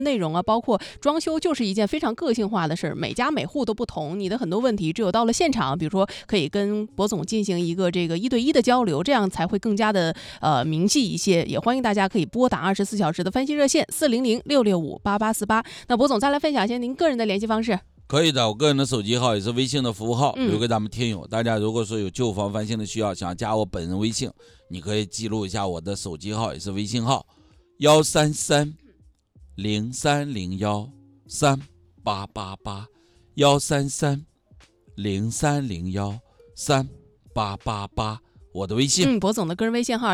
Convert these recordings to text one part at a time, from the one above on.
内容啊，包括装修，就是一件非常个性化的事儿，每家每户都不同，你的很多问题只有到了现场，比如说可以跟博总进行一个这个1对1的交流，这样才会更加的明细一些。也欢迎大家可以拨打24小时的翻新热线400-665-8848。那博总再来分享一些您个人的联系方式。 可以的，我个人的手机号也是微信的服务号，留给咱们听友。大家如果说有旧房翻新的需要，想加我本人微信，你可以记录一下我的手机号，也是微信号133-0301-3888，133-0301-3888，我的微信。 博总的个人微信号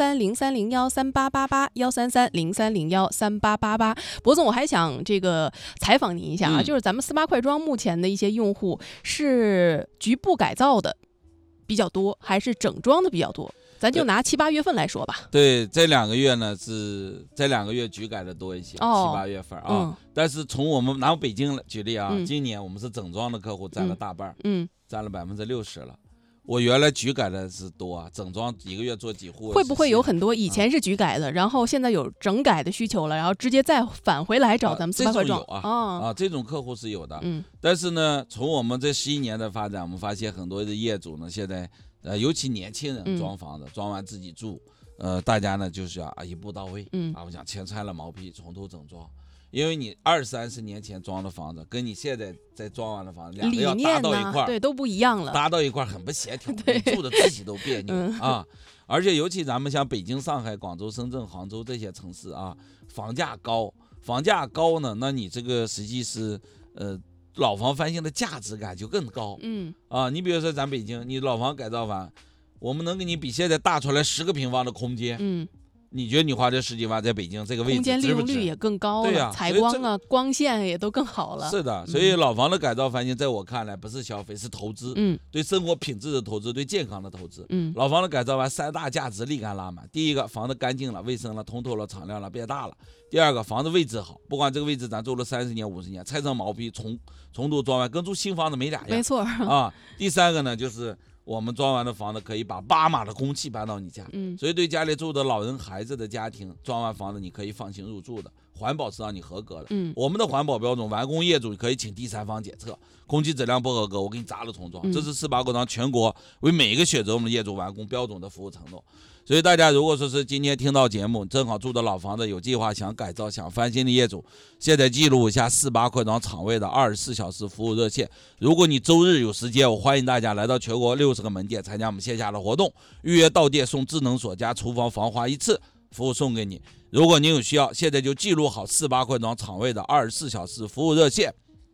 133-0301-3888，133-0301-3888。博总，我还想这个采访您一下啊，就是咱们4-8快装目前的一些用户是局部改造的比较多，还是整装的比较多？咱就拿7-8月份来说吧。 对，这2个月呢是这2个月局改的多一些，7-8月份啊。但是从我们拿北京举例啊，今年我们是整装的客户占了大半，占了60%了。我原来局改的是多啊，整装1个月做几户。 会不会有很多以前是局改的，然后现在有整改的需求了，然后直接再返回来找咱们4-8快装？ 这种有这种客户是有的。但是呢，从我们这11年的发展，我们发现很多的业主呢，现在尤其年轻人装房子，装完自己住，大家呢就是要一步到位，我想全拆了毛坯，从头整装。因为你20-30年前装的房子，跟你现在在装完的房子，两个要搭到一块儿， 对，都不一样了， 搭到一块儿很不协调，你住的自己都别扭啊。而且尤其咱们像北京、上海、广州、深圳、杭州这些城市啊，房价高呢，那你这个实际是老房翻新的价值感就更高。你比如说咱北京，你老房改造完，我们能给你比现在大出来10个平方的空间。你觉得你花这10几万在北京这个位置， 空间利用率也更高了，对呀，采光啊、光线也都更好了。 是的，所以老房的改造翻新，在我看来不是消费，是投资。对生活品质的投资，对健康的投资。老房的改造完3大价值立竿拉满：第一个，房子干净了、卫生了、通透了、敞亮了、变大了；第二个，房子位置好，不管这个位置咱住了30年、50年，拆成毛坯重头装完，跟住新房子没两样。 没错啊。第三个呢，就是我们装完的房子可以把8码的空气搬到你家，所以对家里住的老人孩子的家庭，装完房子你可以放心入住的，环保是让你合格的。我们的环保标准，完工业主可以请第三方检测，空气质量不合格，我给你砸了重装。这是4-8快装全国为每一个选择我们的业主完工标准的服务承诺。所以大家如果说是今天听到节目，正好住的老房子有计划想改造、想翻新的业主，现在记录一下4-8快装厂位的24小时服务热线。如果你周日有时间，我欢迎大家来到全国60个门店参加我们线下的活动，预约到店送智能锁加厨房防滑1次，服务送给你。如果您有需要，现在就记录好4-8快装厂位的24小时服务热线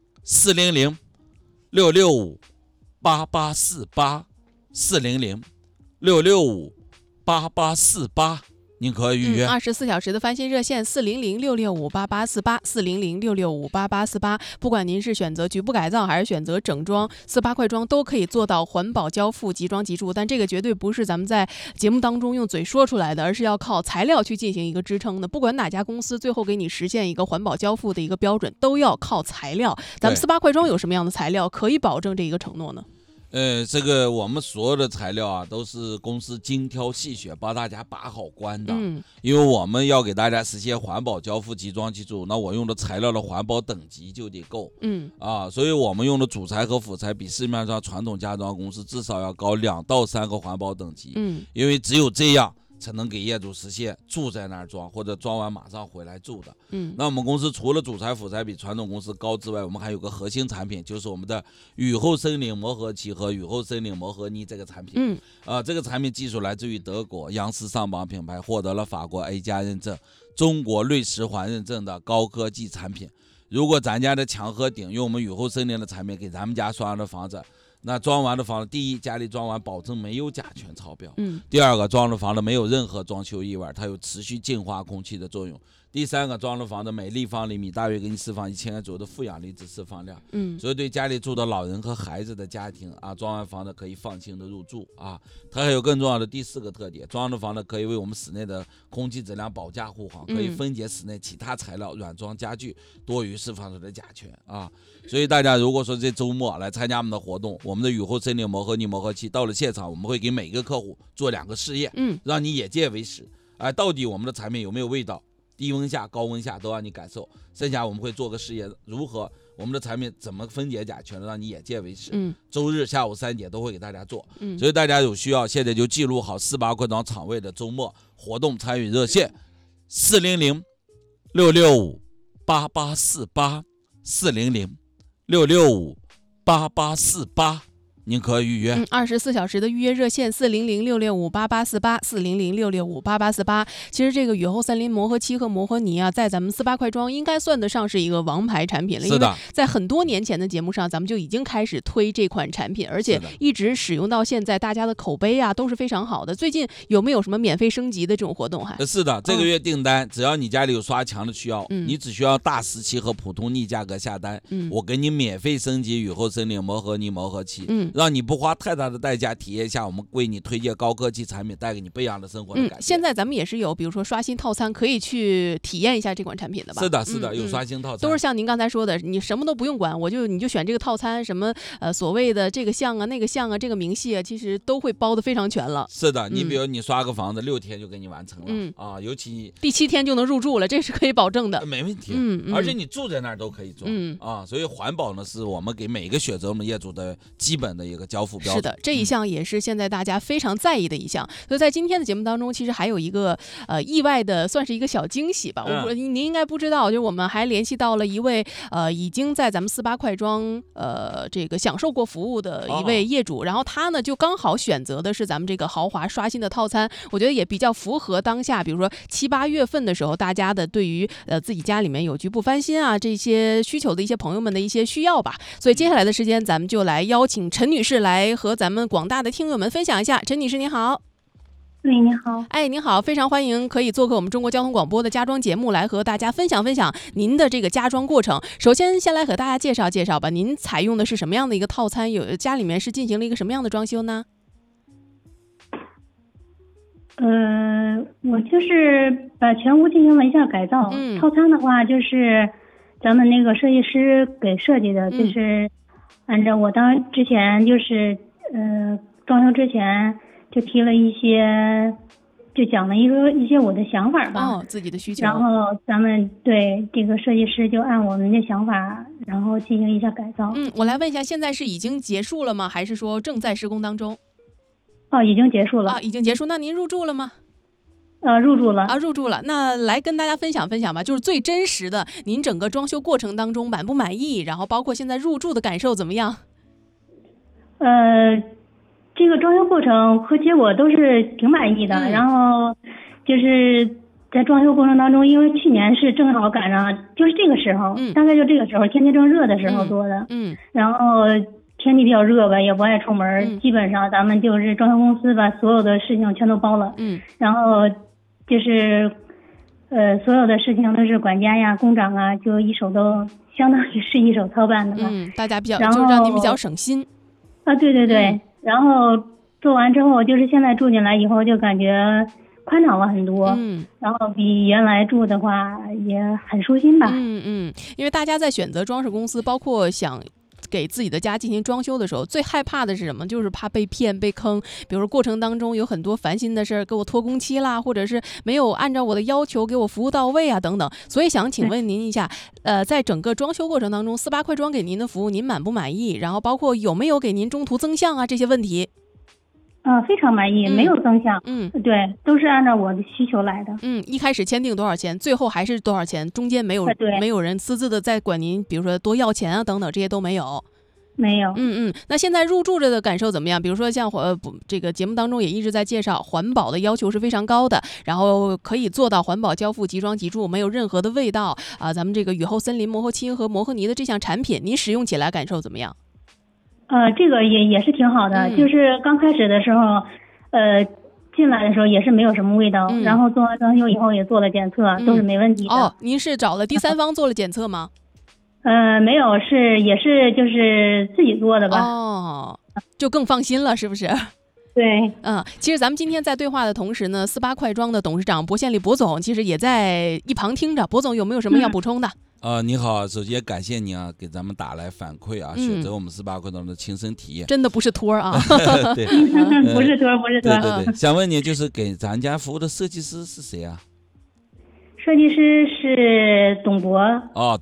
：400-665-8848 400-665-8848，您可以预约。 24小时的翻新热线400-665-8848 400-665-8848。不管您是选择局部改造还是选择整装，4-8快装都可以做到环保交付、即装即住。但这个绝对不是咱们在节目当中用嘴说出来的，而是要靠材料去进行一个支撑的。不管哪家公司最后给你实现一个环保交付的一个标准，都要靠材料。咱们4-8快装有什么样的材料可以保证这一个承诺呢？ 这个我们所有的材料啊，都是公司精挑细选，帮大家把好关的。因为我们要给大家实现环保交付、即装即住，那我用的材料的环保等级就得够。所以我们用的主材和辅材比市面上传统家装公司至少要高2到3个环保等级。因为只有这样才能给业主实现住在那儿装，或者装完马上回来住的。那我们公司除了主材辅材比传统公司高之外，我们还有个核心产品，就是我们的雨后森林磨合漆和雨后森林磨合泥这个产品。这个产品技术来自于德国，洋狮上榜品牌，获得了法国 A+ 认证、中国瑞石环认证的高科技产品。如果咱家的墙和顶用我们雨后森林的产品给咱们家装的房子，那装完的房子，第一，家里装完保证没有甲醛超标。第二个，装的房子没有任何装修异味，它有持续净化空气的作用。第三个，装的房子每立方厘米大约给你释放1000左右的负氧离子释放量。所以对家里住的老人和孩子的家庭啊，装完房子可以放心的入住啊。它还有更重要的第4个特点，装的房子可以为我们室内的空气质量保驾护航，可以分解室内其他材料、软装家具多余释放出的甲醛啊。所以大家如果说这周末来参加我们的活动，我们的雨后森林磨合泥磨合漆到了现场，我们会给每个客户做2个试验，让你眼见为实。到底我们的产品有没有味道？ 低温下、高温下都让你感受。剩下我们会做个试验，如何我们的产品怎么分解甲醛的让你眼见为实。周日下午3点都会给大家做。所以大家有需要现在就记录好48快装场位的周末活动参与热线400-665-8848，400-665-8848，您可以预约。 24小时的预约热线400-665-8848，400-665-8848。其实这个雨后森林磨合漆和磨合泥啊，在咱们48快装应该算得上是一个王牌产品了。 是的， 因为在很多年前的节目上，咱们就已经开始推这款产品，而且一直使用到现在，大家的口碑啊都是非常好的。最近有没有什么免费升级的这种活动？ 是的，这个月订单，只要你家里有刷墙的需要，你只需要大17和普通逆价格下单，我给你免费升级雨后森林磨合泥磨合漆，让你不花太大的代价体验一下我们为你推荐高科技产品，带给你不一样的生活的感觉。 现在咱们也是有比如说刷新套餐可以去体验一下这款产品的吧。 是的，是的，有刷新套餐， 都是像您刚才说的，你什么都不用管，你就选这个套餐，什么所谓的这个项啊那个项啊这个明细啊，其实都会包得非常全了。 是的，你比如你刷个房子6天就给你完成了，尤其第7天就能入住了，这是可以保证的。 没问题。而且你住在那儿都可以做。所以环保呢是我们给每一个选择我们业主的基本的一个交付标准。 是的，这一项也是现在大家非常在意的一项。所以在今天的节目当中，其实还有一个意外的，算是一个小惊喜吧。您应该不知道，就我们还联系到了一位已经在咱们48快装这个享受过服务的一位业主，然后他呢就刚好选择的是咱们这个豪华刷新的套餐，我觉得也比较符合当下，比如说7、8月份的时候，大家的对于自己家里面有局部翻新啊这些需求的一些朋友们的一些需要吧。所以接下来的时间，咱们就来邀请陈女士来和咱们广大的听友们分享一下。陈女士您好。 喂，你好。 您好，非常欢迎可以做客我们中国交通广播的家装节目，来和大家分享分享您的这个家装过程。首先先来和大家介绍介绍吧，您采用的是什么样的一个套餐？家里面是进行了一个什么样的装修呢？ 我就是把全屋进行了一下改造。套餐的话就是咱们那个设计师给设计的，就是按照我之前就是装修之前就提了一些，就讲了一些我的想法吧， 自己的需求。 然后咱们对这个设计师就按我们的想法，然后进行一下改造。 我来问一下，现在是已经结束了吗？还是说正在施工当中？ 已经结束了。 已经结束。那您入住了吗？ 入住了。 入住了。那来跟大家分享分享吧，就是最真实的，您整个装修过程当中满不满意？然后包括现在入住的感受怎么样？ 这个装修过程和结果都是挺满意的。然后就是在装修过程当中，因为去年是正好赶上就是这个时候，大概就这个时候天气正热的时候做的。然后天气比较热吧，也不爱出门，基本上咱们就是装修公司把所有的事情全都包了。然后就是所有的事情都是管家呀工长啊就都相当于是一手操办的吧。 大家就让您比较省心。 对对对。然后做完之后，就是现在住进来以后就感觉宽敞了很多。然后比原来住的话也很舒心吧。 因为大家在选择装饰公司，包括想给自己的家进行装修的时候，最害怕的是什么？就是怕被骗被坑。比如说过程当中有很多烦心的事儿，给我拖工期啦，或者是没有按照我的要求给我服务到位啊等等。所以想请问您一下，在整个装修过程当中，48快装给您的服务您满不满意？然后包括有没有给您中途增项啊这些问题？ 非常满意，没有增项。对，都是按照我的需求来的。 一开始签订多少钱，最后还是多少钱，中间没有人私自的在管您，比如说多要钱啊等等，这些都没有。 没有。 那现在入住着的感受怎么样？比如说像这个节目当中也一直在介绍，环保的要求是非常高的，然后可以做到环保交付即装即住，没有任何的味道啊。咱们这个雨后森林磨合漆和磨合泥的这项产品，您使用起来感受怎么样？ 这个也是挺好的。就是刚开始的时候进来的时候也是没有什么味道。然后做完装修以后也做了检测，都是没问题的。 您是找了第三方做了检测吗？ 没有，也是就是自己做的吧。 就更放心了，是不是？ 对。 其实咱们今天在对话的同时呢，48快装的董事长薄宪利薄总其实也在一旁听着。薄总有没有什么要补充的？ 你好，首先感谢您啊，给咱们打来反馈啊，选择我们48快装的亲身体验， 真的不是托啊。 对， 不是托。 对。想问你，就是给咱家服务的设计师是谁啊？ 设计师是董博。 啊，